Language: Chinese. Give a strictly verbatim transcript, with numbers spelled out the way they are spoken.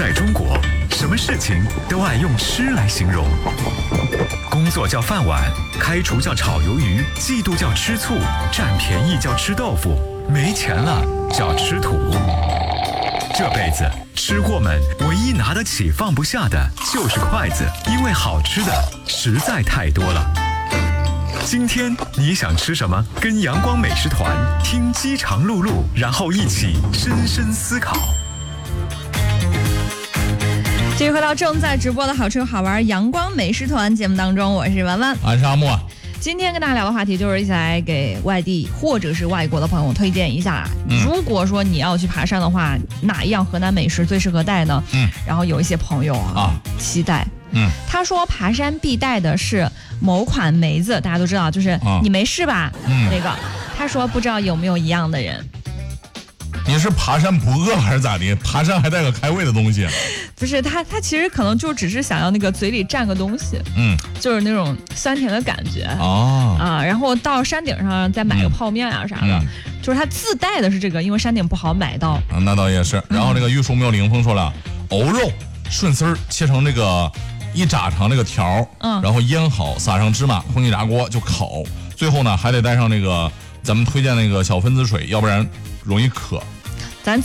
在中国，什么事情都爱用吃来形容。工作叫饭碗，开除叫炒鱿鱼，嫉妒叫吃醋，占便宜叫吃豆腐，没钱了叫吃土。这辈子吃货们唯一拿得起放不下的就是筷子，因为好吃的实在太多了。今天你想吃什么？跟阳光美食团听饥肠辘辘，然后一起深深思考。 继续回到正在直播的好吃好玩阳光美食团节目当中，我是文文， 俺是阿莫。 今天跟大家聊的话题就是一起来给外地或者是外国的朋友推荐一下、嗯、如果说你要去爬山的话，哪一样河南美食最适合带呢？嗯，然后有一些朋友啊, 啊期待，嗯，他说爬山必带的是某款梅子，大家都知道，就是你没事吧、啊、那个，他说不知道有没有一样的人。 你是爬山不饿还是咋的？爬山还带个开胃的东西？ 不是，他他其实可能就只是想要那个嘴里蘸个东西，嗯，就是那种酸甜的感觉哦啊，然后到山顶上再买个泡面啊啥的，嗯、就是他自带的是这个，因为山顶不好买到。 啊，那倒也是。然后这个玉树没有凌风说了，藕肉顺丝儿切成这个一炸长这个条，嗯，然后腌好，撒上芝麻，空气炸锅就烤。最后呢，还得带上那个咱们推荐那个小分子水，要不然容易渴。